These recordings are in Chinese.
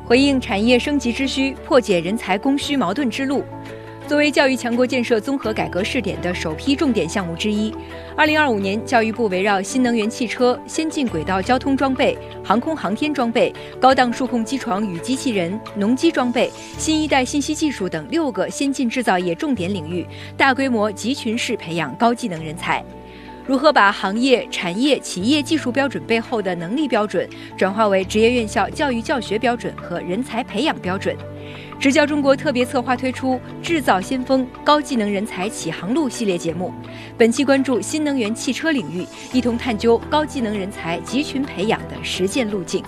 回应产业升级之需，破解人才供需矛盾之路。作为教育强国建设综合改革试点的首批重点项目之一，2025年，教育部围绕新能源汽车、先进轨道交通装备、航空航天装备、高档数控机床与机器人、农机装备、新一代信息技术等6个先进制造业重点领域，大规模集群式培养高技能人才。如何把行业、产业、企业技术标准背后的能力标准转化为职业院校教育教学标准和人才培养标准？职教中国特别策划推出“制造先锋：高技能人才启航路”系列节目，本期关注新能源汽车领域，一同探究高技能人才集群培养的实践路径。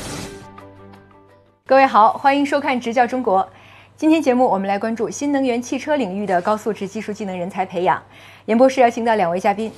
各位好，欢迎收看《职教中国》。今天节目我们来关注新能源汽车领域的高素质技术技能人才培养。演播室邀请到2位嘉宾。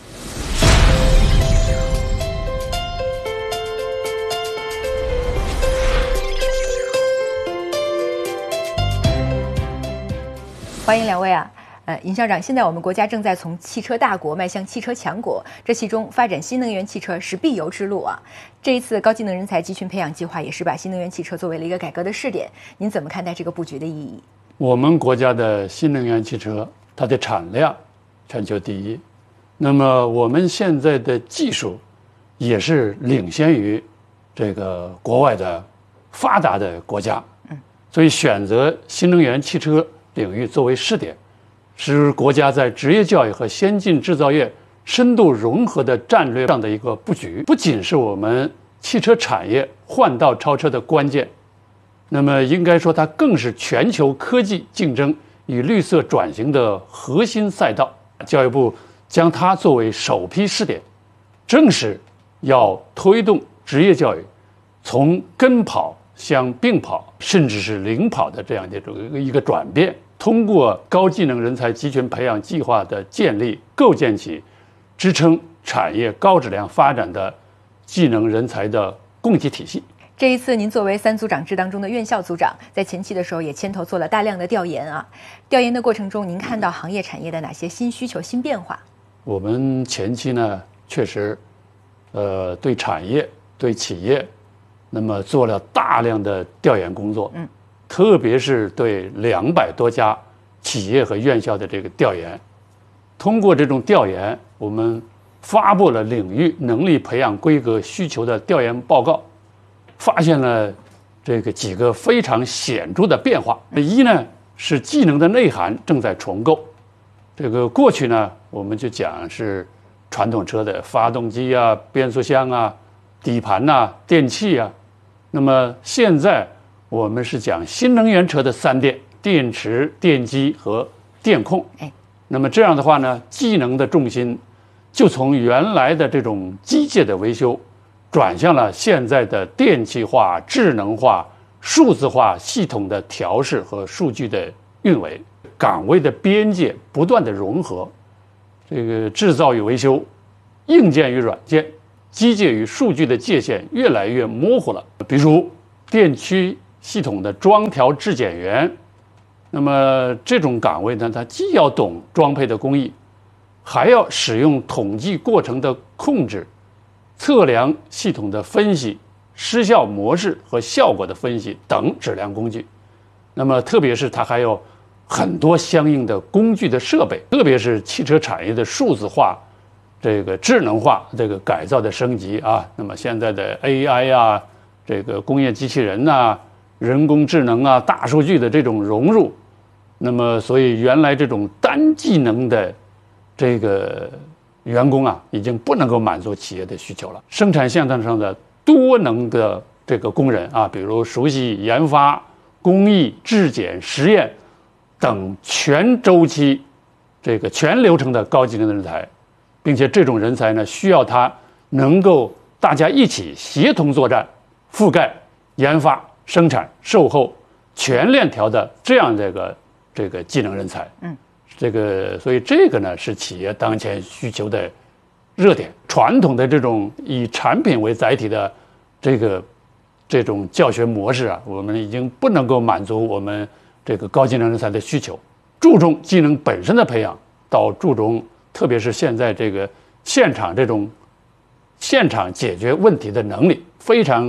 欢迎2位啊！尹校长，现在我们国家正在从汽车大国迈向汽车强国，这其中发展新能源汽车是必由之路啊。这一次高技能人才集群培养计划也是把新能源汽车作为了一个改革的试点，您怎么看待这个布局的意义？ 我们国家的新能源汽车，它的产量全球第一，那么我们现在的技术也是领先于这个国外的发达的国家，所以选择新能源汽车领域作为试点，是国家在职业教育和先进制造业深度融合的战略上的一个布局，不仅是我们汽车产业换道超车的关键，那么应该说它更是全球科技竞争与绿色转型的核心赛道。教育部将它作为首批试点，正是要推动职业教育从跟跑向并跑，甚至是领跑的这样的一个转变。通过高技能人才集群培养计划的建立，构建起支撑产业高质量发展的技能人才的供给体系。 这一次，您作为3组长制当中的院校组长，在前期的时候也牵头做了大量的调研啊。调研的过程中，您看到行业产业的哪些新需求、新变化？ 我们前期呢，确实，对产业、对企业，那么做了大量的调研工作。特别是对200多家企业和院校的这个调研，通过这种调研，我们发布了领域能力培养规格需求的调研报告，发现了这个几个非常显著的变化。一呢是技能的内涵正在重构，这个过去呢我们就讲是传统车的发动机啊、变速箱啊、底盘啊、电器啊，那么现在我们是讲新能源车的3电：电池、电机和电控。那么这样的话呢，技能的重心就从原来的这种机械的维修，转向了现在的电气化、智能化、数字化系统的调试和数据的运维。岗位的边界不断的融合，这个制造与维修、硬件与软件、机械与数据的界限越来越模糊了。比如电驱系统的装调质检员，那么这种岗位呢，它既要懂装配的工艺，还要使用统计过程的控制、测量系统的分析、失效模式和效果的分析等质量工具。那么特别是它还有很多相应的工具的设备，特别是汽车产业的数字化、这个智能化这个改造的升级啊。那么现在的 AI 啊，这个工业机器人啊、人工智能啊、大数据的这种融入，那么所以原来这种单技能的这个员工啊，已经不能够满足企业的需求了。生产线上的多能的这个工人啊，比如熟悉研发、工艺、质检、实验等全周期、这个全流程的高技能的人才，并且这种人才呢，需要他能够大家一起协同作战，覆盖研发、生产、售后全链条的这样这个技能人才。所以这个呢是企业当前需求的热点。传统的这种以产品为载体的这种教学模式啊，我们已经不能够满足我们这个高技能人才的需求。注重技能本身的培养，到注重特别是现在这个现场解决问题的能力，非常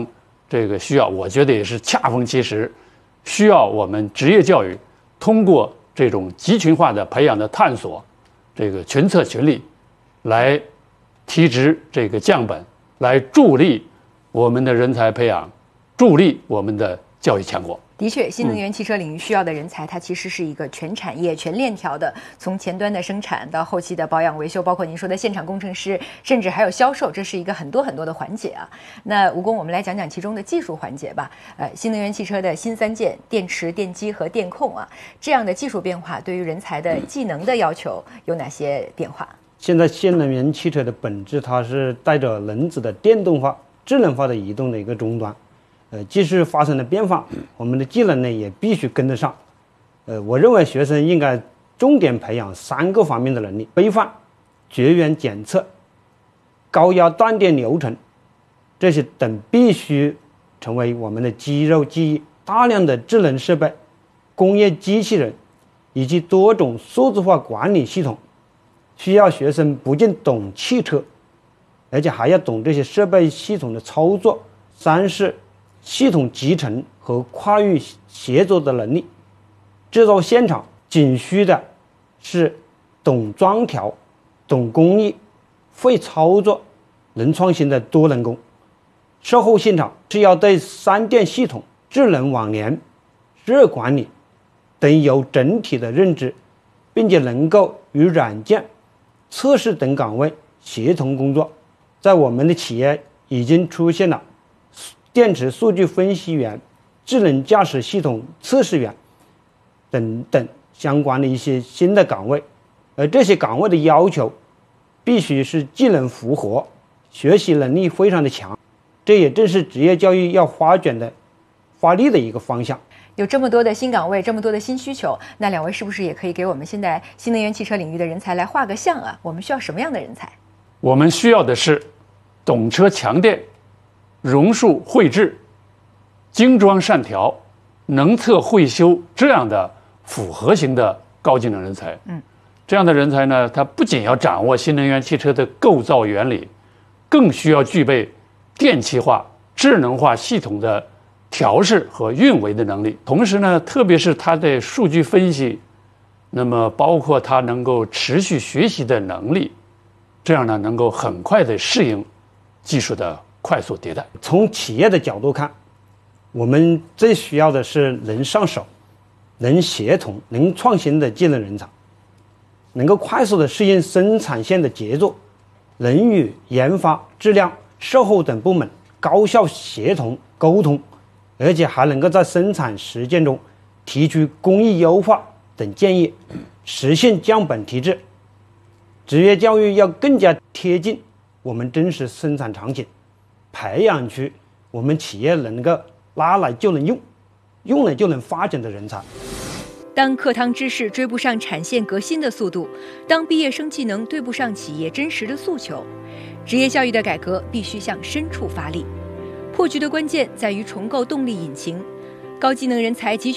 这个需要，我觉得也是恰逢其时，需要我们职业教育通过这种集群化的培养的探索，这个群策群力，来提质这个降本，来助力我们的人才培养，助力我们的教育强国。 的确，新能源汽车领域需要的人才，它其实是一个全产业、全链条的，从前端的生产到后期的保养维修，包括您说的现场工程师，甚至还有销售，这是一个很多的环节啊。那吴工，我们来讲讲其中的技术环节吧。新能源汽车的新3件：电池、电机和电控啊，这样的技术变化对于人才的技能的要求有哪些变化？ 现在新能源汽车的本质，它是带着轮子的电动化、智能化的移动的一个终端。技术发生了变化，我们的技能呢也必须跟得上。我认为学生应该重点培养3个方面的能力：规范、绝缘检测、高压断电流程，这些等必须成为我们的肌肉记忆。大量的智能设备、工业机器人以及多种数字化管理系统，需要学生不仅懂汽车，而且还要懂这些设备系统的操作。3是系统集成和跨域协作的能力。制造现场仅需的是懂装调、懂工艺、会操作、能创新的多能工。售后现场是要对3电系统、智能网联、热管理等有整体的认知，并且能够与软件、测试等岗位协同工作。在我们的企业已经出现了电池数据分析员、智能驾驶系统测试员等等相关的一些新的岗位，而这些岗位的要求必须是技能符合，学习能力非常的强，这也正是职业教育要发力的一个方向。 有这么多的新岗位，这么多的新需求，那2位是不是也可以给我们现在新能源汽车领域的人才来画个像啊？我们需要什么样的人才？ 我们需要的是懂车强电、榕树绘制、精装善调、能测会修这样的复合型的高技能人才。这样的人才呢，他不仅要掌握新能源汽车的构造原理，更需要具备电气化、智能化系统的调试和运维的能力。同时呢，特别是他的数据分析，那么包括他能够持续学习的能力，这样呢，能够很快的适应技术的快速迭代。 从企业的角度看，我们最需要的是能上手、能协同、能创新的技能人才，能够快速的适应生产线的节奏，能与研发、质量、售后等部门高效协同沟通，而且还能够在生产实践中提出工艺优化等建议，实现降本提质。职业教育要更加贴近我们真实生产场景，培养出我们企业能够拿来就能用，用了就能发展的人才。 当课堂知识追不上产线革新的速度，当毕业生技能对不上企业真实的诉求，职业教育的改革必须向深处发力。破局的关键在于重构动力引擎，高技能人才集